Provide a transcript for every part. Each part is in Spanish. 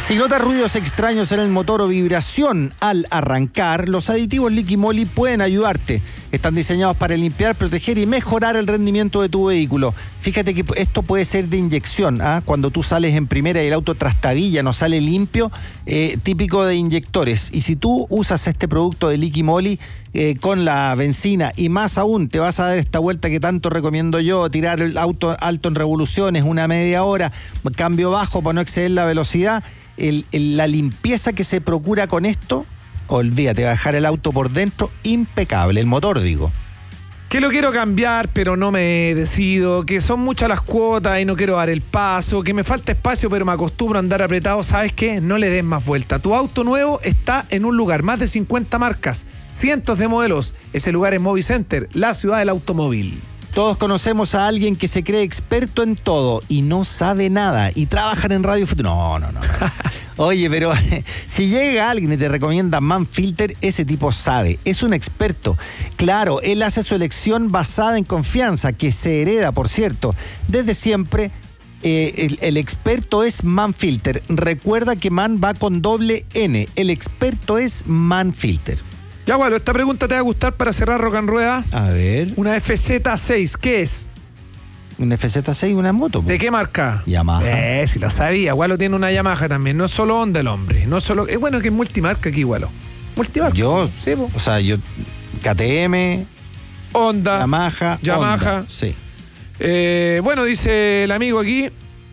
Si notas ruidos extraños en el motor o vibración al arrancar, los aditivos Liqui Moly pueden ayudarte. Están diseñados para limpiar, proteger y mejorar el rendimiento de tu vehículo. Fíjate que esto puede ser de inyección, ¿ah? Cuando tú sales en primera y el auto trastabilla, no sale limpio, típico de inyectores. Y si tú usas este producto de Liqui Moly con la benzina y más aún te vas a dar esta vuelta que tanto recomiendo yo, tirar el auto alto en revoluciones, una media hora, cambio bajo para no exceder la velocidad, la limpieza que se procura con esto, olvídate, va a dejar el auto por dentro impecable, el motor digo. Que lo quiero cambiar, pero no me decido, que son muchas las cuotas y no quiero dar el paso, que me falta espacio, pero me acostumbro a andar apretado. ¿Sabes qué? No le des más vuelta. Tu auto nuevo está en un lugar, más de 50 marcas, cientos de modelos. Ese lugar es Movicenter, la ciudad del automóvil. Todos conocemos a alguien que se cree experto en todo y no sabe nada y trabajan en Radio Futuro. No. Oye, pero si llega alguien y te recomienda Manfilter, ese tipo sabe, es un experto. Claro, él hace su elección basada en confianza, que se hereda, por cierto. Desde siempre, el experto es Manfilter. Recuerda que Man va con doble N. El experto es Manfilter. Ya, bueno, esta pregunta te va a gustar para cerrar Rock and Rueda. A ver. Una FZ6, ¿qué es? Una FZ6, una moto. ¿De qué marca? Yamaha. Si lo sabía. Gualo tiene una Yamaha también. No es solo Honda el hombre. No solo. Es bueno que es multimarca aquí, Gualo. Multimarca. Yo, sí, po. O sea, yo. KTM. Honda. Yamaha. Honda, sí. Bueno, dice el amigo aquí.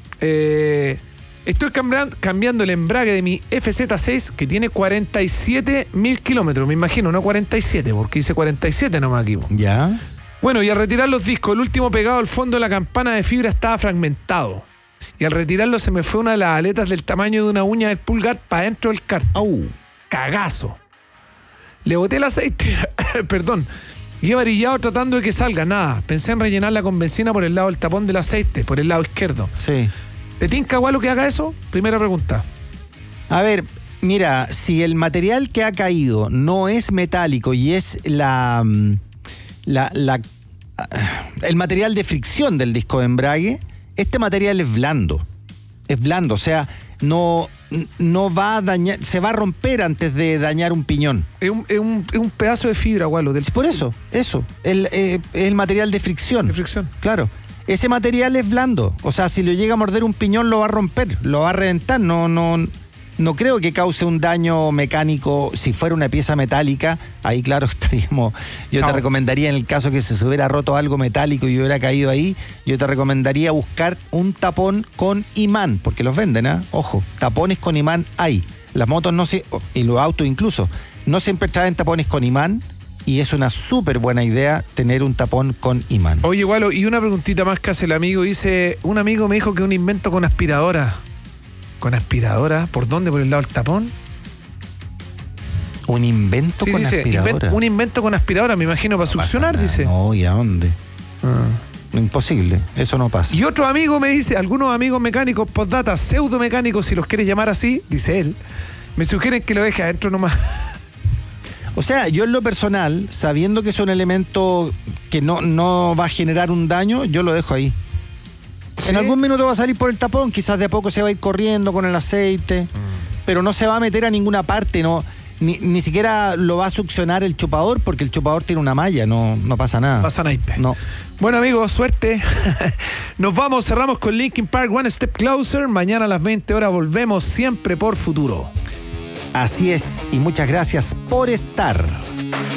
Estoy cambiando el embrague de mi FZ6 que tiene 47.000 kilómetros, me imagino, no 47, porque dice 47 nomás aquí. Ya. Bueno, y al retirar los discos, el último pegado al fondo de la campana de fibra estaba fragmentado. Y al retirarlo se me fue una de las aletas del tamaño de una uña del pulgar para dentro del cárter. Cagazo. Le boté el aceite, perdón, y he varillado tratando de que salga, nada. Pensé en rellenarla con benzina por el lado del tapón del aceite, por el lado izquierdo. Sí. ¿Te tinca, Gualo, que haga eso? Primera pregunta. A ver, mira, si el material que ha caído no es metálico y es el material de fricción del disco de embrague, este material es blando. Es blando, o sea, no va a dañar, se va a romper antes de dañar un piñón. Es un pedazo de fibra, Gualo. Por eso, el material de fricción. De fricción. Claro. Ese material es blando, o sea, si le llega a morder un piñón lo va a romper, lo va a reventar, no creo que cause un daño mecánico. Si fuera una pieza metálica, ahí claro estaríamos, te recomendaría, en el caso que se hubiera roto algo metálico y hubiera caído ahí, yo te recomendaría buscar un tapón con imán, porque los venden, ojo, tapones con imán hay, las motos y los autos incluso, no siempre traen tapones con imán. Y es una súper buena idea tener un tapón con imán. Oye, Gualo, y una preguntita más que hace el amigo. Dice, un amigo me dijo que un invento con aspiradora. ¿Con aspiradora? ¿Por dónde? ¿Por el lado del tapón? ¿Un invento con aspiradora? Un invento con aspiradora, me imagino, para succionar, dice. No, ¿y a dónde? Imposible, eso no pasa. Y otro amigo me dice, algunos amigos mecánicos, postdata, pseudomecánicos, si los quieres llamar así, dice él, me sugieren que lo deje adentro nomás. O sea, yo en lo personal, sabiendo que es un elemento que no va a generar un daño, yo lo dejo ahí. ¿Sí? En algún minuto va a salir por el tapón, quizás de a poco se va a ir corriendo con el aceite, pero no se va a meter a ninguna parte, ni siquiera lo va a succionar el chupador, porque el chupador tiene una malla, no pasa nada. No pasa naipe. No. Bueno, amigos, suerte. Nos vamos, cerramos con Linkin Park, One Step Closer. Mañana a las 20 horas volvemos, siempre por Futuro. Así es, y muchas gracias por estar.